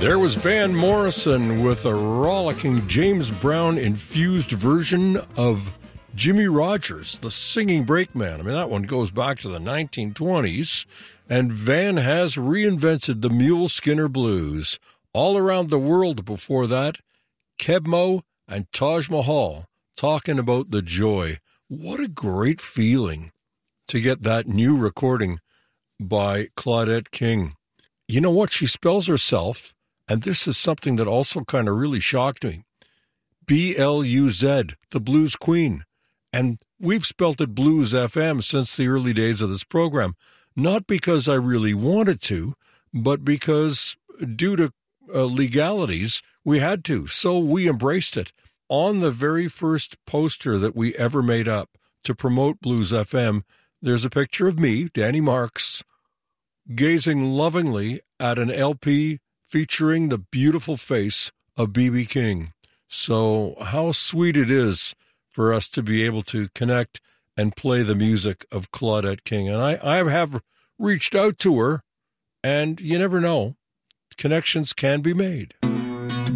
There was Van Morrison with a rollicking James Brown-infused version of Jimmy Rogers, the singing brakeman. I mean, that one goes back to the 1920s, and Van has reinvented the Mule Skinner blues. All around the world before that, Kebmo and Taj Mahal talking about the joy. What a great feeling to get that new recording by Claudette King. You know what? She spells herself, and this is something that also kind of really shocked me. B-L-U-Z, the Blues Queen. And we've spelt it Blues FM since the early days of this program. Not because I really wanted to, but because due to legalities, we had to. So we embraced it. On the very first poster that we ever made up to promote Blues FM, there's a picture of me, Danny Marks, gazing lovingly at an LP featuring the beautiful face of B.B. King. So how sweet it is for us to be able to connect and play the music of Claudette King. And I have reached out to her, and you never know, connections can be made.